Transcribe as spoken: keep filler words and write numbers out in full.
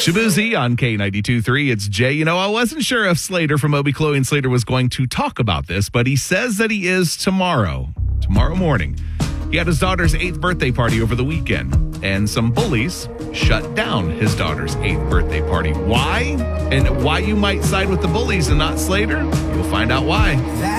Shabuzi on K ninety-two point three. It's Jay. You know, I wasn't sure if Slater from Obie, Chloe, and Slater was going to talk about this, but he says that he is tomorrow, tomorrow morning. He had his daughter's eighth birthday party over the weekend, and some bullies shut down his daughter's eighth birthday party. Why? And why you might side with the bullies and not Slater? You'll find out why.